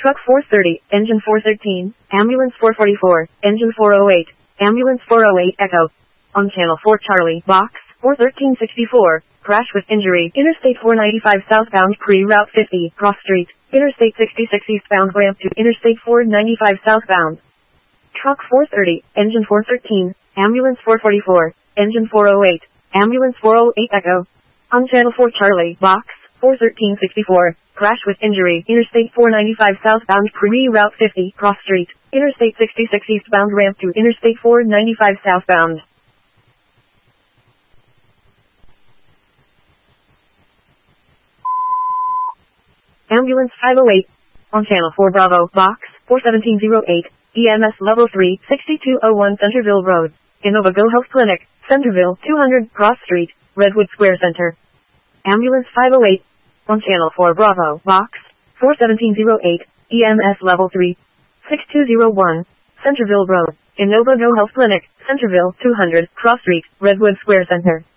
Truck 430, engine 413, ambulance 444, engine 408, ambulance 408 Echo. On channel 4 Charlie, box 41364, crash with injury, Interstate 495 southbound pre-route 50, cross street, Interstate 66 eastbound ramp to Interstate 495 southbound. Truck 430, engine 413, ambulance 444, engine 408, ambulance 408 Echo. On channel 4 Charlie, box 41364, crash with injury, Interstate 495 southbound pre-route 50, cross street, Interstate 66 eastbound ramp to Interstate 495 southbound. Ambulance 508. On channel 4 Bravo, box 41708, EMS level 3, 6201 Centerville Road, Innova Go Health Clinic, Centerville, 200 Cross Street, Redwood Square Center. Ambulance 508. On channel 4 Bravo, box 41708, EMS level 3, 6201, Centerville Road, Innova Go Health Clinic, Centerville, 200 Cross Street, Redwood Square Center.